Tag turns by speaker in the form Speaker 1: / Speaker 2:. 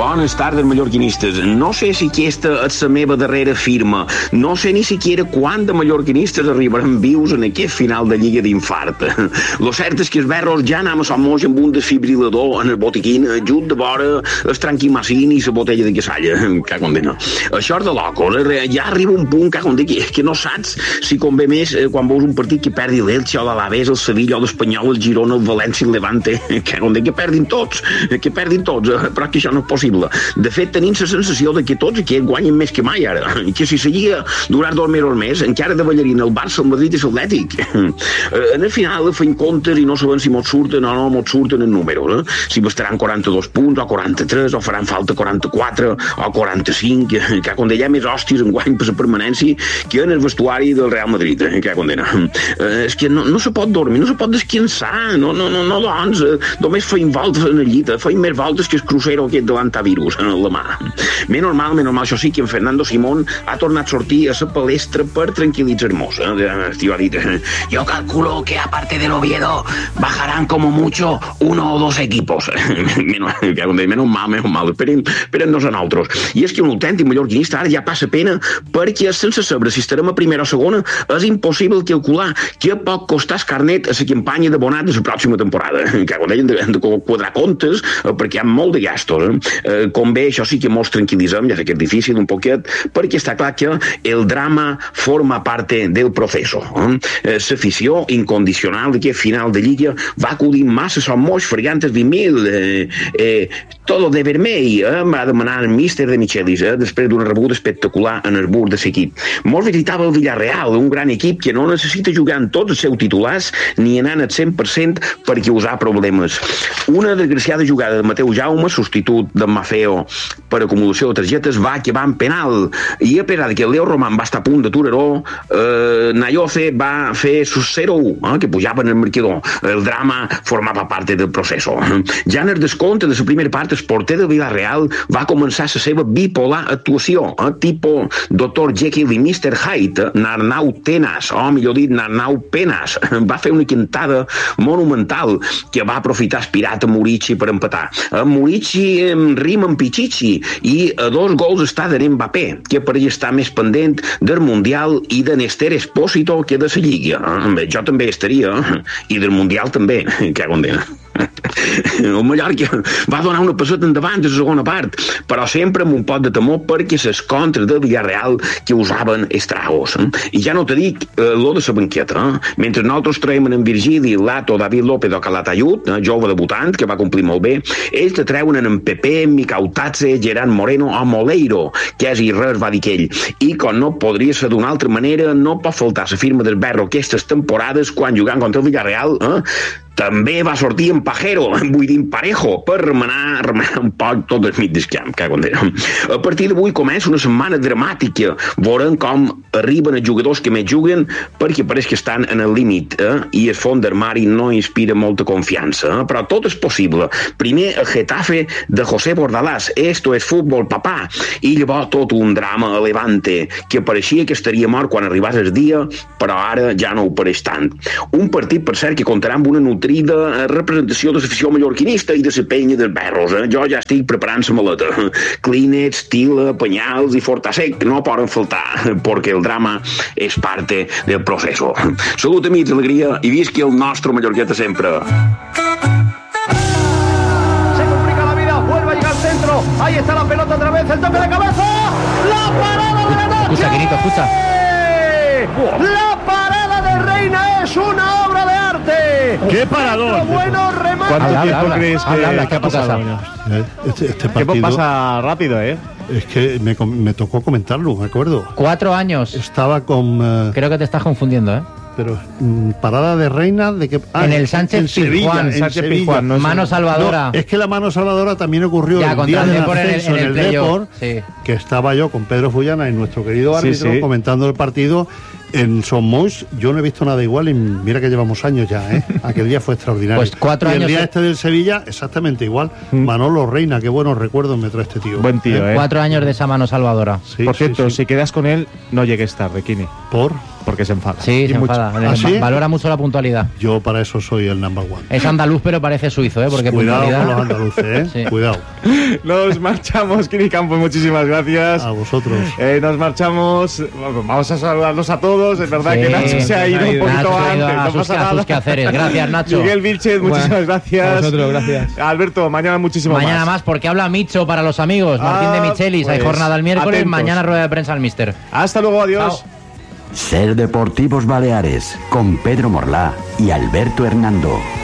Speaker 1: Bones tardes, mallorquinistes. No sé si aquesta és la meva darrera firma. No sé ni siquiera quant de mallorquinistes arribaran vius en aquest final de Lliga d'infart. Lo cert és que els berros ja anem a Sant Moix amb un desfibrilador en el botiquín, just de vora el tranquimacin i la botella de quesalla. Que condena. Això és de locos. Ja arriba un punt que no saps si convé més quan veus un partit que perdi l'Elche o l'Alavés, el Sevilla o l'Espanyol, el Girona, el València, el Levante. Que perdin tots. Però que això no és possible. De fet, tenim la sensació de que tots aquests guanyen més que mai ara, i que si seguia durar 2 mesos més, encara davallarien el Barça, el Madrid i l'Atlètic. En el final feim comptes i no sabem si mos surten o no mos surten en números, si bastaran 42 punts o 43, o faran falta 44 o 45, que condena més hòsties en guany per la permanència que en el vestuari del Real Madrid, que condena. És que no se pot dormir, no se pot descansar, no, doncs, només feim voltes en el llit, feim més voltes que el crucero aquest de l'antivirus en la mà. Més normal, això sí, que en Fernando Simón ha tornat a sortir a la palestra per tranquil·litzar-nos. El tio ha dit, yo calculo que aparte del Oviedo bajarán como mucho 1 o 2 equipos. Menos mal, esperen-nos a nosaltres. I és que un autèntic mallorquinista ara ja passa pena perquè sense saber si estarem a primera o segona és impossible calcular què pot costar el carnet a la campanya d'abonat de la pròxima temporada. Que hem de quadrar comptes perquè hi ha molt de gastos. Com bé, això sí que mos tranquil·litzem, ja sé que és difícil un poquet, perquè està clar que el drama forma parte del proceso. L'afició incondicional d'aquest final de Lliga va acudir massa Sant Moix fregant els 20.000 todo de vermell, va demanar el míster de Michelis, després d'una rebuda espectacular en el bur de l'equip. Molts visitava el Villarreal, un gran equip que no necessita jugar en tots els seus titulars ni anant al 100% per causar problemes. Una desgraciada jugada de Mateu Jaume, substitut de Mafeo per acumulació de targetes, va acabar en penal, i a pesar que el Leo Roman va estar a punt d'aturar-ho, Nayoce va fer su 0-1, que pujava en el marcador. El drama formava part del procés. Ja en el descompte de la primera part, el porter del Villarreal va començar la seva bipolar actuació, tipo Dr. Jekyll i Mr. Hyde, Narnau Tenas, o millor dit, Narnau Penas. Va fer una cantada monumental que va aprofitar el pirata Murici per empatar. Murici rima amb Pichichi i a 2 gols està de Mbappé, que per ell està més pendent del Mundial i de Néstor Espósito que de la Lliga. Jo també estaria, i del Mundial també, que condena. El Mallorca va donar una passeta endavant a la segona part, però sempre amb un pot de temor perquè les contres del Villarreal que usaven estragos. I ja no te dic lo de la banqueta. Mentre nosaltres traiem en Virgili, Lato, David López o Calatayud, jove debutant, que va complir molt bé, ells te treuen en Pepe, Micautazze, Gerard Moreno o Moleiro, que és i res, va dir ell. I com no podria ser d'una altra manera, no pot faltar la firma del Berro aquestes temporades quan jugant contra el Villarreal, també va sortir en Pajero, vull dir en Parejo, per remenar un poc tot el mig del camp. A partir d'avui comença una setmana dramàtica. Veurem com arriben els jugadors que més juguen, perquè pareix que estan en el límit, i el fons d'armari no inspira molta confiança, però tot és possible. Primer el Getafe de José Bordalás, esto es fútbol, papà, i llavors tot un drama a Levante, que pareixia que estaria mort quan arribés el dia, però ara ja no ho pareix tant. Un partit, per cert, que comptarà amb una nutrida representació de l'afició mallorquinista i de la penya dels berros. Jo ja estic preparant la maleta. Clínets, tila, penyals i fortasec no poden faltar, perquè el drama és parte del procés. Salut, amics, alegria, i visqui el nostre Mallorqueta sempre.
Speaker 2: Se complica la vida, vuelve a llegar al centro, ahí está la pelota otra vez, el toque de cabeza, la parada de la noche.
Speaker 3: Escucha, Quinito, escucha.
Speaker 2: La parada de Reina es una obra de arte.
Speaker 4: ¡Qué parador!
Speaker 2: Bueno, remate.
Speaker 4: ¿Cuánto tiempo crees que ha pasado?
Speaker 5: Este partido
Speaker 4: pasa rápido, ¿eh?
Speaker 5: Es que me tocó comentarlo, me acuerdo.
Speaker 3: 4 años.
Speaker 5: Estaba con...
Speaker 3: Creo que te estás confundiendo, ¿eh?
Speaker 5: Pero parada de Reina de que
Speaker 3: en el Sánchez Pizjuán, no mano salvadora.
Speaker 5: No, es que la mano salvadora también ocurrió
Speaker 3: ya,
Speaker 5: el día del ascenso
Speaker 3: en el
Speaker 5: Depor,
Speaker 3: sí.
Speaker 5: que estaba yo con Pedro Fullana y nuestro querido árbitro comentando el partido, En Somos yo no he visto nada igual y mira que llevamos años ya, ¿eh? Aquel día fue extraordinario.
Speaker 3: Pues 4 años.
Speaker 5: Y el día del Sevilla, exactamente igual. Manolo Reina, qué buenos recuerdos me trae este tío.
Speaker 4: Buen tío,
Speaker 3: 4 años de esa mano salvadora.
Speaker 5: Sí,
Speaker 4: por cierto,
Speaker 5: sí.
Speaker 4: si quedas con él, no llegues tarde, Kini.
Speaker 5: Porque
Speaker 4: se enfada.
Speaker 3: Sí, se enfada.
Speaker 5: ¿Ah, sí?
Speaker 3: Valora mucho la puntualidad.
Speaker 5: Yo para eso soy el number one.
Speaker 3: Es andaluz, pero parece suizo, ¿eh? Porque
Speaker 5: cuidado
Speaker 3: puntualidad...
Speaker 5: con los andaluces, ¿eh?
Speaker 3: Sí.
Speaker 5: Cuidado.
Speaker 4: Nos marchamos, Kini Campos, muchísimas gracias.
Speaker 5: A vosotros.
Speaker 4: Nos marchamos. Vamos a saludarlos a todos. Es verdad que Nacho se ha ido un poquito antes. No pasa nada.
Speaker 3: Quehaceres. Gracias, Nacho.
Speaker 4: Miguel Vilchez, muchísimas gracias.
Speaker 6: A vosotros, gracias.
Speaker 4: Alberto, mañana muchísimo más.
Speaker 3: Mañana más, porque habla Micho para los amigos. Martín de Michelis.
Speaker 4: Pues,
Speaker 3: hay jornada el miércoles.
Speaker 4: atentos.
Speaker 3: Mañana rueda de prensa al míster.
Speaker 4: Hasta luego, adiós.
Speaker 3: Chao.
Speaker 7: Ser Deportivos Baleares con Pedro Morlá y Alberto Hernando.